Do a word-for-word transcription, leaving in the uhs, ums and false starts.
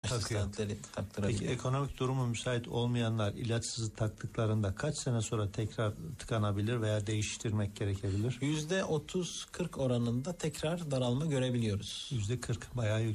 takıyor. Stentleri taktırabiliyor. Peki ekonomik durumu müsait olmayanlar ilaçsız taktıklarında kaç sene sonra tekrar tıkanabilir veya değiştirmek gerekebilir? yüzde otuz kırk oranında tekrar daralma görebiliyoruz. yüzde kırk bayağı yüksek.